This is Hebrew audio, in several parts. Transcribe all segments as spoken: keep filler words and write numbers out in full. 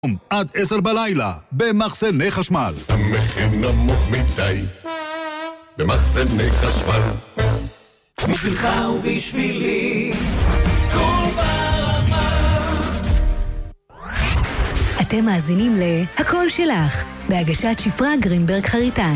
עד עשר בלילה, במחסני חשמל. המחיר נמוך מדי, במחסני חשמל. בשבילך ובשבילי, כל ברמה. אתם מאזינים להכל שלך, בהגשת שפרה גרינברג חריטן.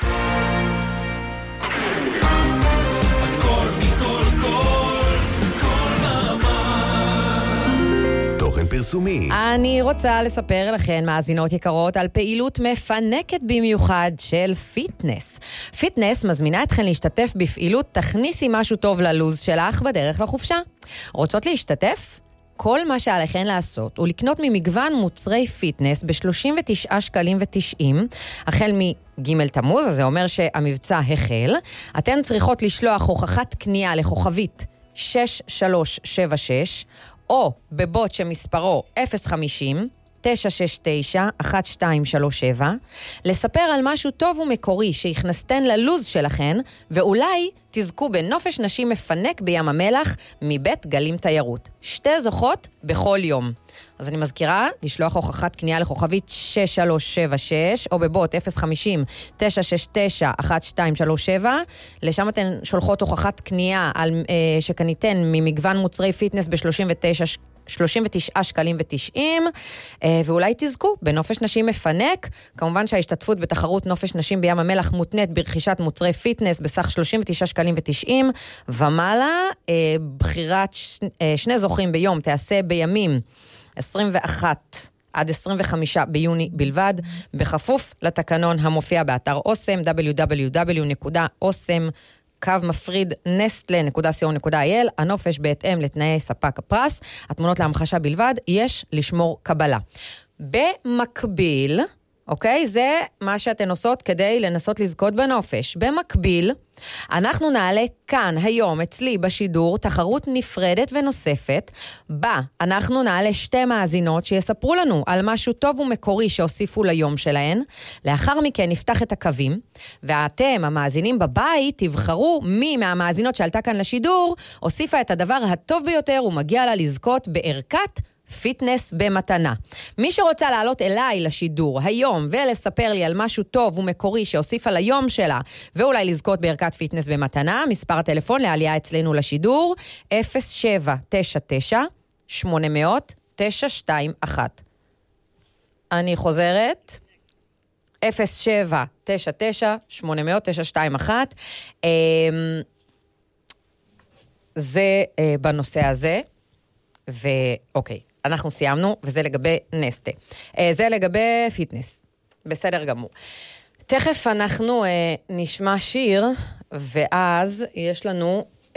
פרסומי. אני רוצה לספר לכן, מאזינות יקרות, על פעילות מפנקת במיוחד של פיטנס. פיטנס מזמינה אתכן להשתתף בפעילות תכניסי משהו טוב ללוז שלך בדרך לחופשה. רוצות להשתתף? כל מה שעליכן לעשות הוא לקנות ממגוון מוצרי פיטנס ב-שלושים ותשעה שקלים ותשעים, החל מג' תמוז, אז זה אומר שהמבצע החל. אתן צריכות לשלוח הוכחת קנייה לכוכבית שש שלוש שבע שש, או בבוט שמספרו אפס חמישים תשע שש תשע אחת שתיים שלוש שבע, לספר על משהו טוב ומקורי שהכנסתן ללוז שלכן, ואולי תזכו בנופש נשים מפנק בים המלח מבית גלים תיירות. שתי זוכות בכל יום. אז אני מזכירה לשלוח הוכחת קנייה לכוכבית שש שלוש שבע שש, או בבוט אפס חמישים תשע שש תשע אחת שתיים שלוש שבע. לשם אתן שולחות הוכחת קנייה על, אה, שקניתן ממגוון מוצרי פיטנס ב-שלושים ותשעה שלושים ותשעה שקלים ותשעים, ואולי תזכו בנופש נשים מפנק. כמובן שההשתתפות בתחרות נופש נשים בים המלח מותנית ברכישת מוצרי פיטנס בסך שלושים ותשעה שקלים ותשעים ומעלה. בחירת שני זוכים ביום תעשה בימים עשרים ואחד עד עשרים וחמישה ביוני בלבד, בכפוף לתקנון המופיע באתר אוסם, דאבליו דאבליו דאבליו נקודה אוסם קו מפריד נסטלה נקודה סי או נקודה איי אל. הנופש בהתאם לתנאי ספק הפרס. התמונות להמחשה בלבד, יש לשמור קבלה. במקביל, אוקיי, זה מה שאתן עושות כדי לנסות לזכות בנופש. במקביל, אנחנו נעלה כאן היום אצלי בשידור תחרות נפרדת ונוספת, בה אנחנו נעלה שתי מאזינות שיספרו לנו על משהו טוב ומקורי שהוסיפו ליום שלהן. לאחר מכן נפתח את הקווים, ואתם המאזינים בבית תבחרו מי מהמאזינות שעלתה כאן לשידור הוסיפה את הדבר הטוב ביותר ומגיע לה לזכות בערכת פיטנס במתנה. מי שרוצה לעלות אליי לשידור היום ולספר לי על משהו טוב ומקורי שהוסיפה ליום שלה ואולי לזכות בערכת פיטנס במתנה, מספר הטלפון לעלייה אצלנו לשידור אפס שבע תשע תשע שמונה אפס אפס תשע שתיים אחת. אני חוזרת אפס שבע תשע תשע שמונה אפס אפס תשע שתיים אחת. זה בנושא הזה. ואוקיי, אנחנו סיימנו, וזה לגבי נסטה. זה לגבי פיטנס. בסדר גמור. תכף אנחנו אה, נשמע שיר, ואז יש לנו אה,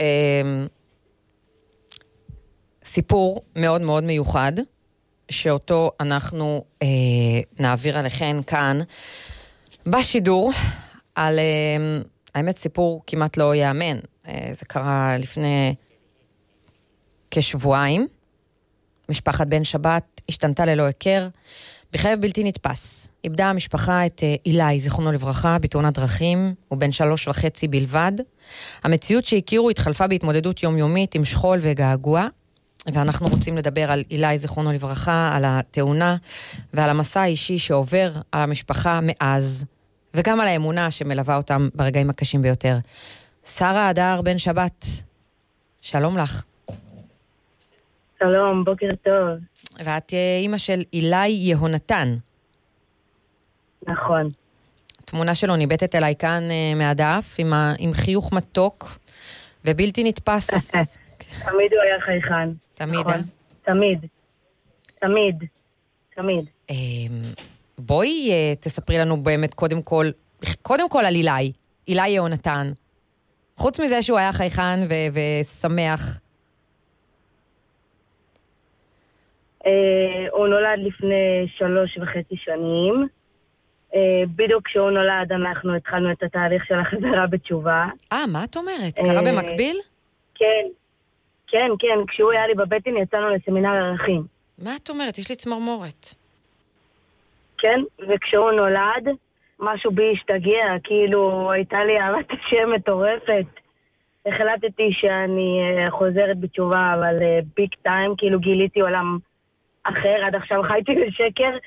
סיפור מאוד מאוד מיוחד, שאותו אנחנו אה, נעביר עליכן כאן בשידור, על, אה, האמת סיפור כמעט לא יאמן. אה, זה קרה לפני כשבועיים. משפחת בן שבת השתנתה ללא הכר, בחייב בלתי נתפס. איבדה המשפחה את אילי, זיכרונו לברכה, בתאונת דרכים, הוא בן שלוש וחצי בלבד. המציאות שהכירו התחלפה בהתמודדות יומיומית עם שכול וגעגוע, ואנחנו רוצים לדבר על אילי, זיכרונו לברכה, על התאונה ועל המסע האישי שעובר על המשפחה מאז, וגם על האמונה שמלווה אותם ברגעים הקשים ביותר. שרה הדר בן שבת, שלום לך. שלום, בוקר טוב. ואת אימא של אילי יהונתן. נכון. התמונה שלו ניבטת אליי כאן מהדף, עם, ה... עם חיוך מתוק ובלתי נתפס. תמיד הוא היה חייכן. תמיד, נכון. אה? תמיד. תמיד. תמיד. בואי תספרי לנו באמת קודם כל, קודם כל על אילי, אילי יהונתן. חוץ מזה שהוא היה חייכן ו... ושמח. הוא נולד לפני שלוש וחצי שנים. בדיוק כשהוא נולד אנחנו התחלנו את התהליך של החזרה בתשובה. אה, מה את אומרת? קרה במקביל? כן, כן, כן. כשהוא היה לי בבטן יצאנו לסמינר ערכים. מה את אומרת? יש לי צמרמורת. כן, וכשהוא נולד משהו בי השתגע, כאילו הייתה לי אהבת השם מטורפת. החלטתי שאני חוזרת בתשובה, אבל ביג טיים, כאילו גיליתי עולם אחר, עד עכשיו חייתי בשקר,